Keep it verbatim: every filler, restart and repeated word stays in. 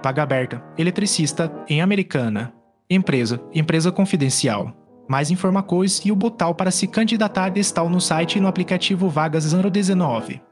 vaga aberta, eletricista, em Americana. Empresa, empresa confidencial. Mais informações e o botão para se candidatar estão no site e no aplicativo Vagas zero dezenove.